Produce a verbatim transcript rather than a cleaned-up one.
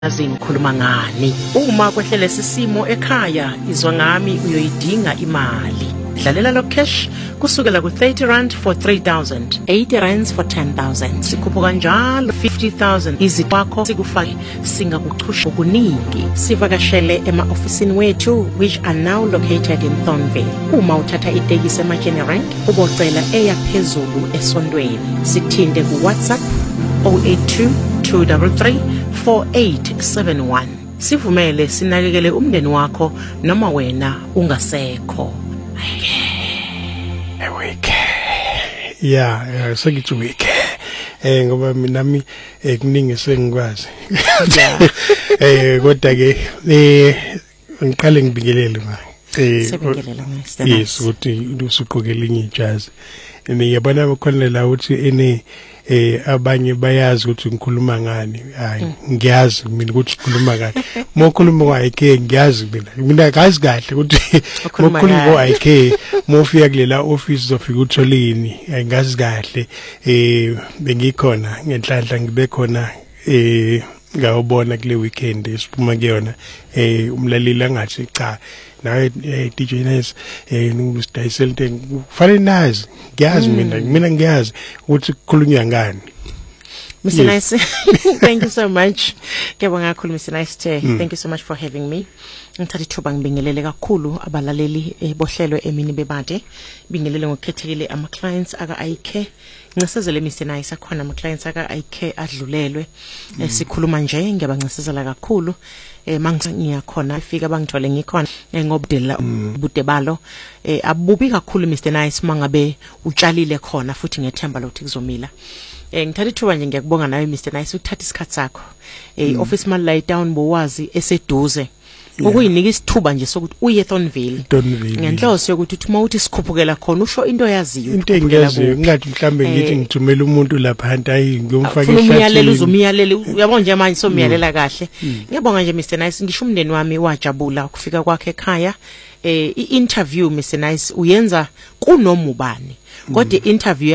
Azingikhuluma ngani uma kwehlele sisimo ekhaya izwa ngami uyoyidinga imali dlalela lo cash kusukela ku thirty rand for three thousand, eighty rands for ten thousand, sikhupha kanjalo fifty thousand izikwakho sikufake singakuchusha okuningi. Sivakashele ema-ofisini wethu which are now located in Thornville. Uma uthatha itekisi eMajene Rank ubocela eya phezulu esondweni, sithinde ku WhatsApp zero eight two two three three four eight seven one. Sivumele sinakekele umndeni wakho noma wena ungasekho. Eweke. Yeah, sekithi weke. Eh ngoba mina mi kuningi sengikwazi. Eh kodwa ke eh ngiqale ngibingelele ma. Eh Sibingelela Mister Yes, ukuthi usuqokela ijazi. Ngiyabona bakhona la uthi ene eh abanye bayazi ukuthi ngikhuluma ngani. Hayi ngiyazi mina ukuthi sikhuluma ngani. Mokhuluma ngayike ngiyazi mina. Mina akazi kahle ukuthi mokhuluma ngayike mofika kulela office zofika utholini. Ngazi kahle eh bengikhona ngenhlanhla ngibe khona eh ngawubona kule weekend esiphuma kuyona eh umlaleli angathi cha nawe D J Nice eh nusidayisela into kufanele nazi ngiyazi mina mina ngiyazi ukuthi kukhulunywa ngani. Mister Nice, thank you so much. Ngiyabonga kakhulu Mister Nice. Mm. Thank you so much for having me. Ngithatha ithuba ngibingelele kakhulu abalaleli ebohlelo emini bebade. Bingelele ngokukhethekile ama clients aka I K. Ngisezele Mister Nice akhona ama clients aka I K adlulelwe. Mm. Sikhuluma nje ngiyabangisezela kakhulu. Eh mangiyakhona ifika bangithole ngikhona ngobudela ubude balo eh abubi kakhulu Mister Nice mangabe utshalile khona futhi ngethemba lokuthi kuzomila. Eh ngithatha ithuba nje ngiyakubonga nawe Mister Nice ukuthatha isikhatsi sakho. Eh office man lay down bowazi eseduze. Ukuyinika isithuba nje sokuthi uye Thornville. Ngenhloso yokuthi uthi mawuthi sikhuphukela khona usho into yaziyo. Into engiyaziyo ngathi mhlambe ngithi ngithumela umuntu lapha hantu ayi ngiyomfaka ehlathini. Umyalelo uzomiyalela uyabona nje manje somiyalela kahle. Ngiyabonga nje Mister Nice ngisho umndeni wami wajabula ukufika kwakhe ekhaya. Eh i-interview Mister Nice uyenza kunoma ubani. Kodwa i-interview